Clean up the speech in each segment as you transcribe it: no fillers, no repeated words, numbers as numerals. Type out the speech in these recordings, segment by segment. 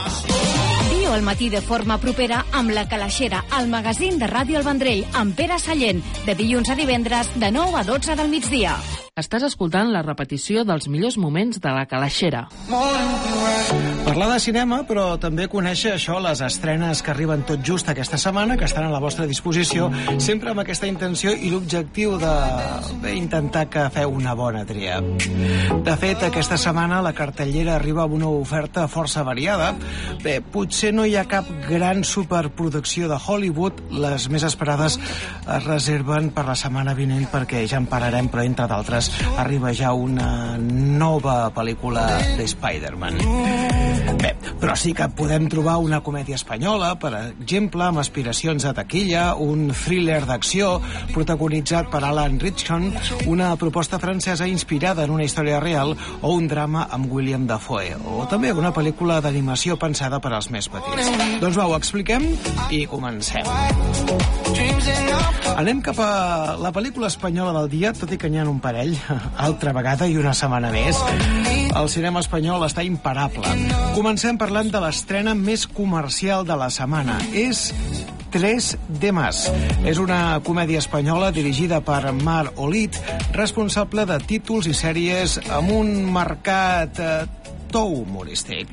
Viu el matí de forma propera amb La Calaixera, el magazín de Ràdio El Vendrell, amb Pere Sallent, de dilluns a divendres, de 9 a 12 del migdia. Estàs escoltant la repetició dels millors moments de La Calaixera. Parlar de cinema, però també conèixer això, les estrenes que arriben tot just aquesta setmana, que estan a la vostra disposició, sempre amb aquesta intenció i l'objectiu d'intentar que feu una bona tria. De fet, aquesta setmana la cartellera arriba amb una oferta força variada. Bé, potser no hi ha cap gran superproducció de Hollywood, les més esperades es reserven per la setmana vinent perquè ja en parlarem, però entre d'altres arriba ja una nova pel·lícula de Spider-Man. Bé, però sí que podem trobar una comèdia espanyola, per exemple, amb aspiracions de taquilla, un thriller d'acció protagonitzat per Alan Ritchson, una proposta francesa inspirada en una història real o un drama amb William Dafoe, o també una pel·lícula d'animació pensada per als més petits. Doncs va, ho expliquem i comencem. Anem cap a la pel·lícula espanyola del dia, tot i que n'hi ha un parell, altra vegada i una setmana més. El cinema espanyol està imparable. Comencem parlant de l'estrena més comercial de la setmana. És 3 de Más. És una comèdia espanyola dirigida per Mar Olid, responsable de títols i sèries amb un marcat to humorístic.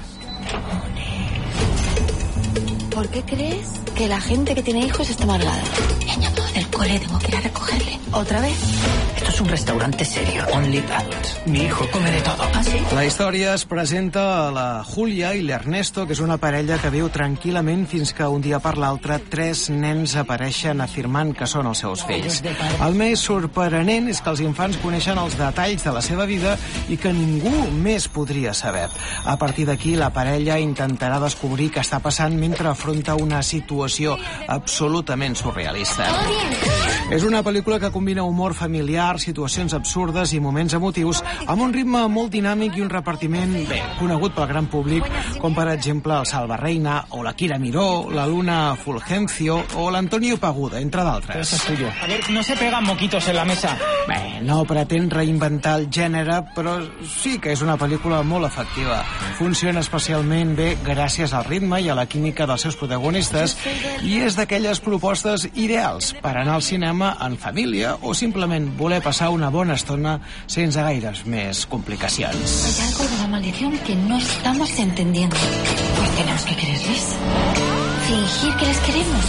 ¿Por qué crees que la gente que tiene hijos está amargada? Le han llamado del cole, tengo que ir a recogerle. ¿Otra vez? Esto es un restaurante serio. Only adults. Mi hijo come de todo. ¿Ah, sí? La història es presenta a la Julia i l'Ernesto, que és una parella que viu tranquil·lament fins que un dia per l'altre 3 nens apareixen afirmant que són els seus fills. El més sorprenent és que els infants coneixen els detalls de la seva vida i que ningú més podria saber. A partir d'aquí, la parella intentarà descobrir què està passant mentre afronta una situació absolutament surrealista. És una pel·lícula que combina humor familiar, situacions absurdes i moments emotius amb un ritme molt dinàmic i un repartiment, bé, conegut pel gran públic, com per exemple el Salva Reina, o la Kira Miró, la Luna Fulgencio o l'Antonio Paguda, entre d'altres. A ver, no se pegan moquitos en la mesa. Bé, no pretén reinventar el gènere, però sí que és una pel·lícula molt efectiva. Funciona especialment bé gràcies al ritme i a la química dels seus protagonistes i és d'aquelles propostes ideals per anar al cinema en família o simplement voler passar una bona estona sense gaires més complicacions. Hay algo de la maldición que no estamos entendiendo. Pues tenemos que quererles. Fingir que les queremos.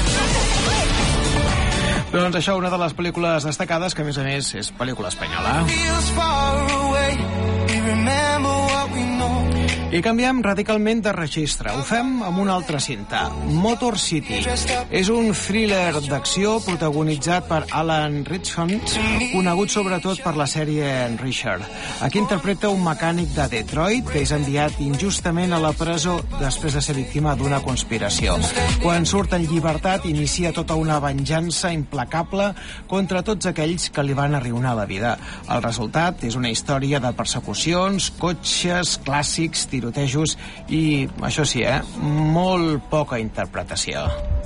Doncs això, una de les pel·lícules destacades, que a més és pel·lícula espanyola. I canviem radicalment de registre. Ho fem amb una altra cinta, Motor City. És un thriller d'acció protagonitzat per Alan Ritchson, conegut sobretot per la sèrie Richard. Aquí interpreta un mecànic de Detroit que és enviat injustament a la presó després de ser víctima d'una conspiració. Quan surt en llibertat, inicia tota una venjança implacable contra tots aquells que li van arruïnar la vida. El resultat és una història de persecucions, cotxes, clàssics, tirotejos i, això sí, molt poca interpretació.